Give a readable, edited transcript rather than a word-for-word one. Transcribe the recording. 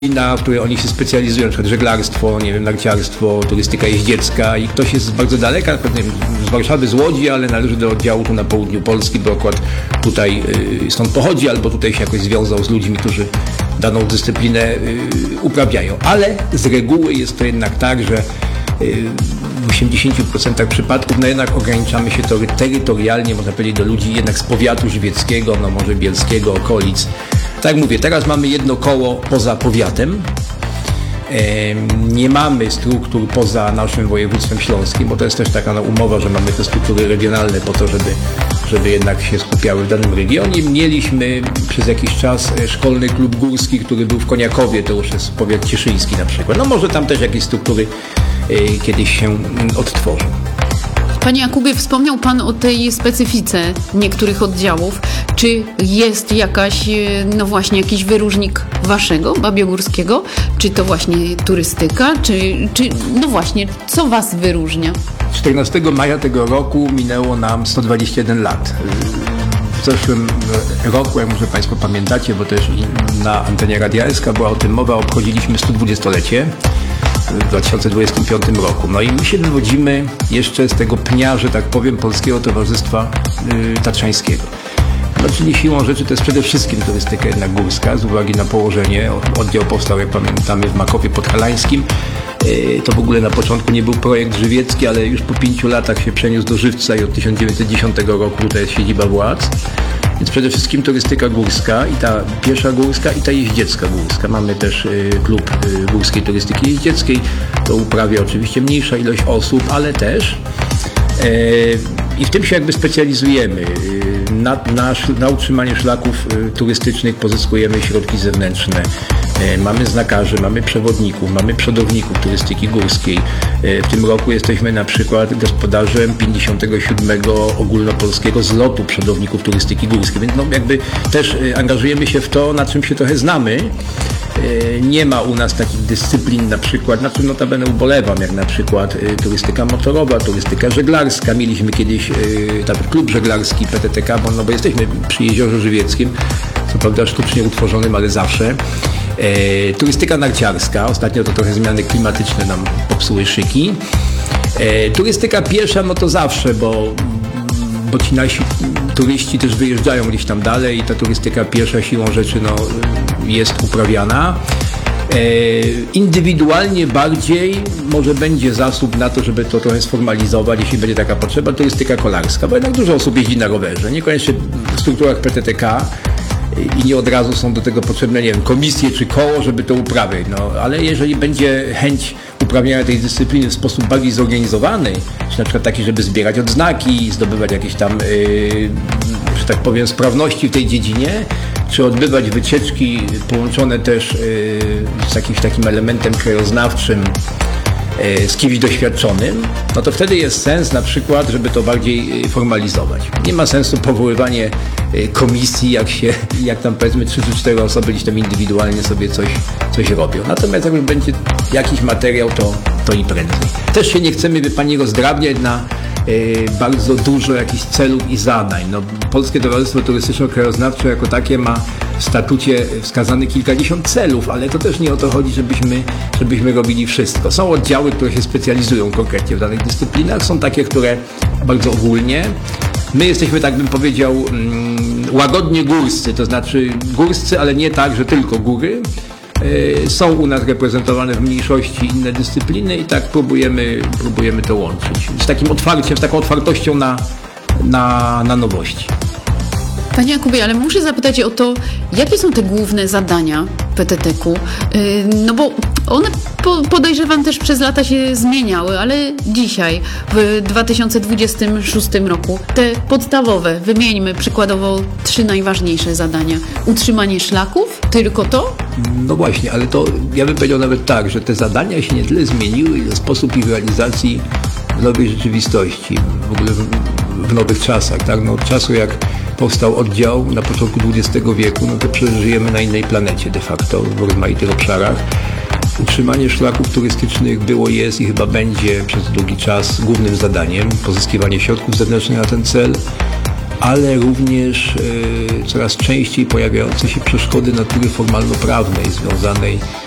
na której oni się specjalizują, na przykład żeglarstwo, nie wiem, narciarstwo, turystyka jeździecka i ktoś jest z bardzo daleka, nie wiem, z Warszawy, z Łodzi, ale należy do oddziału tu na południu Polski, bo akurat tutaj stąd pochodzi, albo tutaj się jakoś związał z ludźmi, którzy daną dyscyplinę uprawiają. Ale z reguły jest to jednak tak, że w 80% przypadków no jednak ograniczamy się terytorialnie, można powiedzieć, do ludzi jednak z powiatu żywieckiego, no może bielskiego, okolic. Tak jak mówię, teraz mamy jedno koło poza powiatem. Nie mamy struktur poza naszym województwem śląskim, bo to jest też taka umowa, że mamy te struktury regionalne po to, żeby jednak się skupiały w danym regionie. Mieliśmy przez jakiś czas szkolny klub górski, który był w Koniakowie, to już jest powiat cieszyński na przykład. No może tam też jakieś struktury kiedyś się odtworzą. Panie Jakubie, wspomniał Pan o tej specyfice niektórych oddziałów. Czy jest jakaś, no właśnie, jakiś wyróżnik waszego, Babiogórskiego? Czy to właśnie turystyka? Czy no właśnie, co was wyróżnia? 14 maja tego roku minęło nam 121 lat. W zeszłym roku, jak może Państwo pamiętacie, bo też na antenie Radia SK była o tym mowa, obchodziliśmy 120-lecie w 2025 roku. No i my się wywodzimy jeszcze z tego pnia, że tak powiem, Polskiego Towarzystwa Tatrzańskiego. No, czyli siłą rzeczy to jest przede wszystkim turystyka jednak górska, z uwagi na położenie. Oddział powstał, jak pamiętamy, w Makowie Podhalańskim. To w ogóle na początku nie był projekt żywiecki, ale już po 5 latach się przeniósł do Żywca i od 1910 roku to jest siedziba władz. Więc przede wszystkim turystyka górska i ta piesza górska i ta jeździecka górska. Mamy też klub górskiej turystyki jeździeckiej. To uprawia oczywiście mniejsza ilość osób, ale też i w tym się jakby specjalizujemy. Na utrzymanie szlaków turystycznych pozyskujemy środki zewnętrzne. Mamy znakarzy, mamy przewodników, mamy przodowników turystyki górskiej. W tym roku jesteśmy na przykład gospodarzem 57. ogólnopolskiego zlotu przodowników turystyki górskiej. Więc no jakby też angażujemy się w to, na czym się trochę znamy. Nie ma u nas takich dyscyplin na przykład, na czym notabene ubolewam, jak na przykład turystyka motorowa, turystyka żeglarska. Mieliśmy kiedyś taki klub żeglarski PTTK, bo jesteśmy przy Jeziorze Żywieckim, co prawda sztucznie utworzonym, ale zawsze. Turystyka narciarska, ostatnio to trochę zmiany klimatyczne nam popsuły szyki. Turystyka piesza, no to zawsze, bo ci nasi turyści też wyjeżdżają gdzieś tam dalej i ta turystyka piesza siłą rzeczy no, jest uprawiana. Indywidualnie bardziej może będzie zasób na to, żeby to trochę sformalizować, jeśli będzie taka potrzeba, turystyka kolarska, bo jednak dużo osób jeździ na rowerze, niekoniecznie w strukturach PTTK i nie od razu są do tego potrzebne, nie wiem, komisje czy koło, żeby to uprawiać, no, ale jeżeli będzie chęć uprawiania tej dyscypliny w sposób bardziej zorganizowany, czy na przykład taki, żeby zbierać odznaki, zdobywać jakieś tam, że tak powiem, sprawności w tej dziedzinie, czy odbywać wycieczki połączone też z jakimś takim elementem krajoznawczym, z kimś doświadczonym, no to wtedy jest sens na przykład, żeby to bardziej formalizować. Nie ma sensu powoływanie komisji, jak tam powiedzmy 3 czy 4 osoby gdzieś tam indywidualnie sobie coś robią. Natomiast jak już będzie jakiś materiał, to i prędzej. Też się nie chcemy, by Pani, rozdrabniać na bardzo dużo jakichś celów i zadań. No, Polskie Towarzystwo Turystyczno-Krajoznawcze jako takie ma w statucie wskazane kilkadziesiąt celów, ale to też nie o to chodzi, żebyśmy robili wszystko. Są oddziały, które się specjalizują konkretnie w danych dyscyplinach, są takie, które bardzo ogólnie. My jesteśmy, tak bym powiedział, łagodnie górscy, to znaczy górscy, ale nie tak, że tylko góry. Są u nas reprezentowane w mniejszości inne dyscypliny i tak próbujemy to łączyć. Z takim otwarciem, z taką otwartością na nowości. Panie Jakubie, ale muszę zapytać o to, jakie są te główne zadania PTTK-u? No bo one, podejrzewam, też przez lata się zmieniały, ale dzisiaj, w 2026 roku, te podstawowe, wymieńmy przykładowo 3 najważniejsze zadania. Utrzymanie szlaków? Tylko to? No właśnie, ale to ja bym powiedział nawet tak, że te zadania się nie tyle zmieniły, ile sposób ich realizacji w nowej rzeczywistości, w ogóle w nowych czasach, tak? No, od czasu jak powstał oddział na początku XX wieku, no to przecież żyjemy na innej planecie de facto, w rozmaitych obszarach. Utrzymanie szlaków turystycznych było, jest i chyba będzie przez długi czas głównym zadaniem, pozyskiwanie środków zewnętrznych na ten cel, ale również coraz częściej pojawiające się przeszkody natury formalno-prawnej związanej